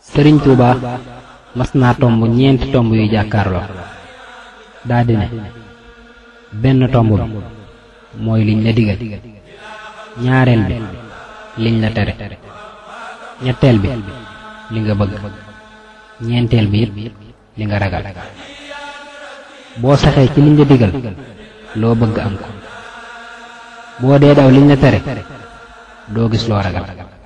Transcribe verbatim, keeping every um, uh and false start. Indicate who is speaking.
Speaker 1: Sëriñ Tuuba mas naa tomb ñeenti tomb yu jàkkaarloo daldi ne benn tomb bi mooy liñ la digal, ñaareel bi liñ la tere, ñetteel bi li nga bëgg, ñeenteel bi it li nga ragal. boo saxee ci liñ la digal loo bëgg am ko, boo dee daw liñ la tere doo gis loo ragal.